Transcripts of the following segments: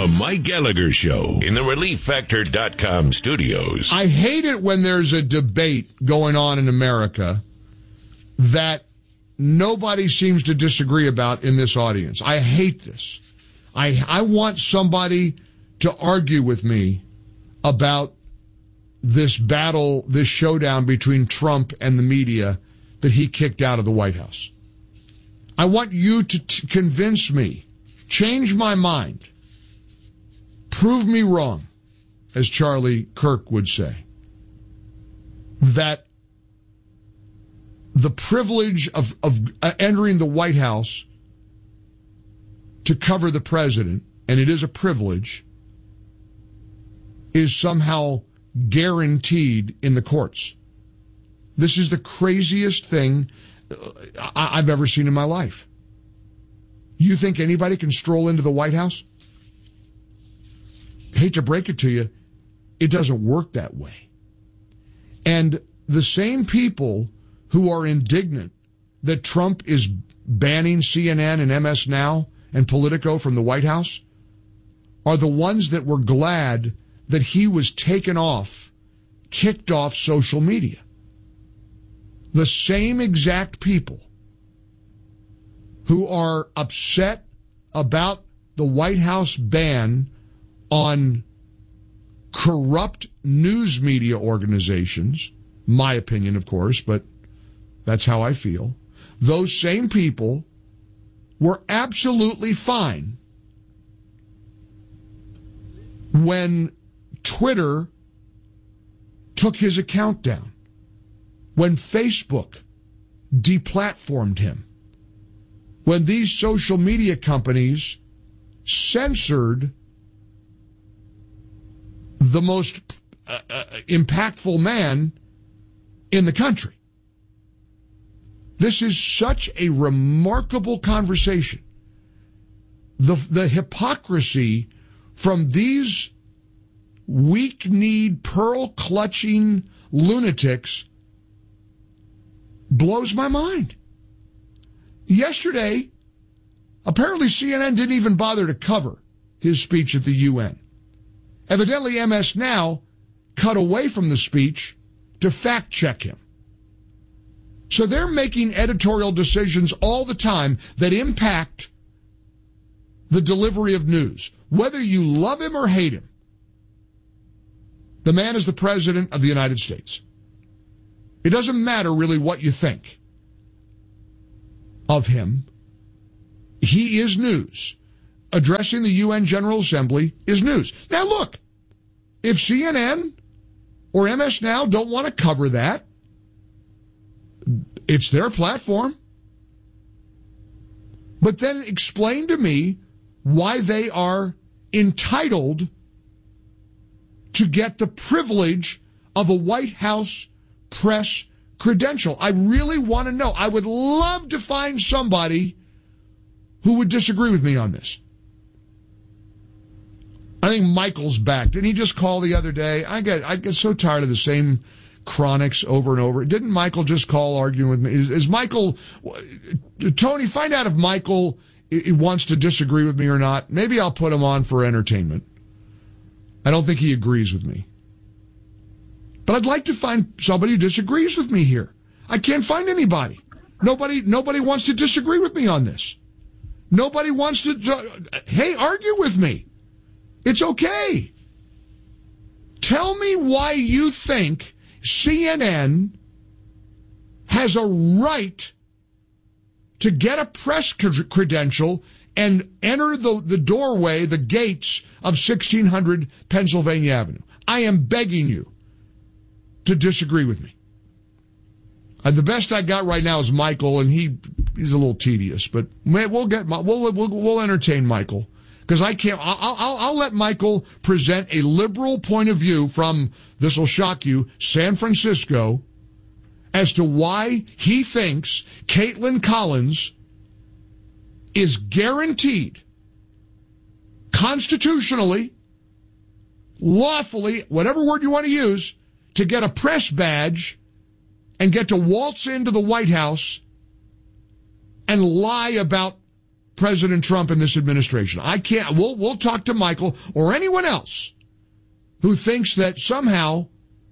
The Mike Gallagher Show in the ReliefFactor.com studios. I hate it when there's a debate going on in America that nobody seems to disagree about in this audience. I hate this. I want somebody to argue with me about this battle, this showdown between Trump and the media that he kicked out of the White House. I want you to convince me, change my mind, prove me wrong, as Charlie Kirk would say, that the privilege of entering the White House to cover the president, and it is a privilege, is somehow guaranteed in the courts. This is the craziest thing I've ever seen in my life. You think anybody can stroll into the White House? Hate to break it to you, it doesn't work that way. And the same people who are indignant that Trump is banning CNN and MS Now and Politico from the White House are the ones that were glad that he was taken off, kicked off social media. The same exact people who are upset about the White House ban on corrupt news media organizations, my opinion, of course, but that's how I feel. Those same people were absolutely fine when Twitter took his account down, when Facebook deplatformed him, when these social media companies censored the most impactful man in the country. This is such a remarkable conversation. The hypocrisy from these weak-kneed, pearl-clutching lunatics blows my mind. Yesterday, apparently CNN didn't even bother to cover his speech at the UN. Evidently, MS Now cut away from the speech to fact-check him. So they're making editorial decisions all the time that impact the delivery of news, whether you love him or hate him. The man is the president of the United States. It doesn't matter really what you think of him. He is news. Addressing the UN General Assembly is news. Now look, if CNN or MS Now don't want to cover that, it's their platform. But then explain to me why they are entitled to get the privilege of a White House press credential. I really want to know. I would love to find somebody who would disagree with me on this. I think Michael's back. Didn't he just call the other day? I get so tired of the same chronics over and over. Didn't Michael just call arguing with me? Is Michael... Tony, find out if Michael wants to disagree with me or not. Maybe I'll put him on for entertainment. I don't think he agrees with me. But I'd like to find somebody who disagrees with me here. I can't find anybody. Nobody wants to disagree with me on this. Nobody wants to... Hey, argue with me. It's okay. Tell me why you think CNN has a right to get a press credential and enter the doorway, the gates of 1600 Pennsylvania Avenue. I am begging you to disagree with me. The best I got right now is Michael, and he's a little tedious, but we'll entertain Michael. Because I can't, I'll let Michael present a liberal point of view from, this will shock you, San Francisco, as to why he thinks Caitlin Collins is guaranteed, constitutionally, lawfully, whatever word you want to use, to get a press badge and get to waltz into the White House and lie about President Trump and this administration. I can't. We'll talk to Michael or anyone else who thinks that somehow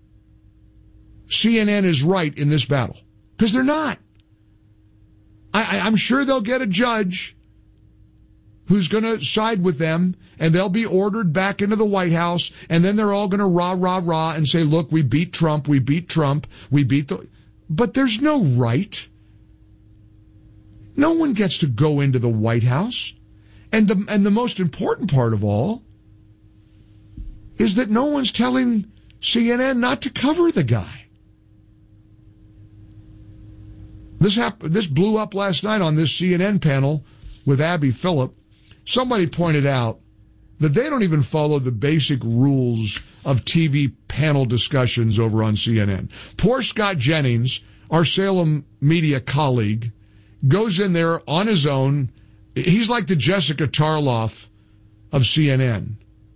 CNN is right in this battle, because they're not. I'm sure they'll get a judge who's going to side with them, and they'll be ordered back into the White House, and then they're all going to rah and say, look, we beat Trump, we beat the... But there's no right. No one gets to go into the White House. And the most important part of all is that no one's telling CNN not to cover the guy. This blew up last night on this CNN panel with Abby Phillip. Somebody pointed out that they don't even follow the basic rules of TV panel discussions over on CNN. Poor Scott Jennings, our Salem media colleague, goes in there on his own. He's like the Jessica Tarloff of CNN.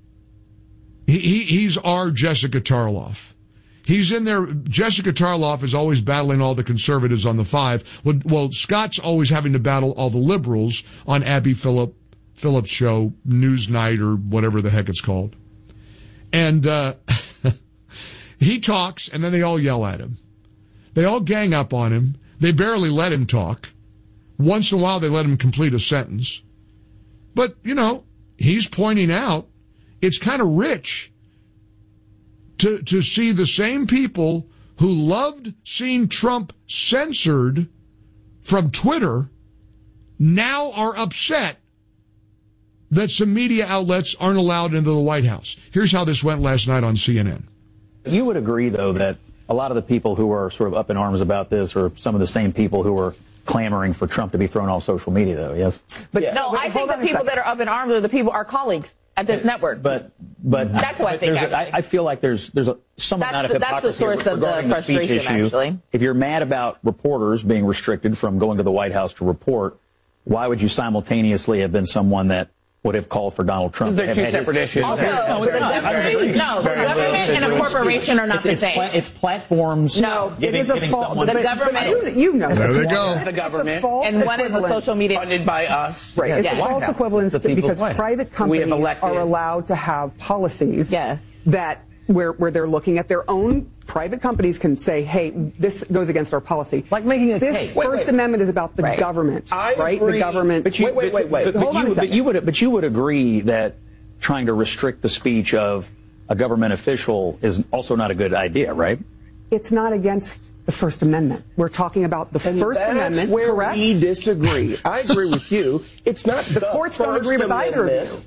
He's our Jessica Tarloff. He's in there. Jessica Tarloff is always battling all the conservatives on the 5. Well, Scott's always having to battle all the liberals on Abby Phillip's show, Newsnight or whatever the heck it's called. And he talks, and then they all yell at him. They all gang up on him. They barely let him talk. Once in a while, they let him complete a sentence. But, he's pointing out it's kind of rich to see the same people who loved seeing Trump censored from Twitter now are upset that some media outlets aren't allowed into the White House. Here's how this went last night on CNN. You would agree, though, that a lot of the people who are sort of up in arms about this are some of the same people who are clamoring for Trump to be thrown off social media, though, yes? But yeah. No, I think the people that are up in arms are the people, our colleagues at this network. But that's what I think. I feel like there's some amount of hypocrisy. That's the source of the frustration, actually. If you're mad about reporters being restricted from going to the White House to report, why would you simultaneously have been someone that would have called for Donald Trump? They're two separate issues. Also, the government and a corporation are not the same. It's platforms. No, it is a fault. The government. You know. There they go. The government. And one is the social media. Funded by us. Right. It's a false equivalence because private companies are allowed to have policies that where they're looking at their own. Private companies can say, hey, this goes against our policy. Like making a cake. This First Amendment is about the government, right? The government. But you would agree that trying to restrict the speech of a government official is also not a good idea, right? It's not against the First Amendment. We're talking about the First Amendment. That's where we disagree. I agree with you. It's not the courts don't agree with either of you.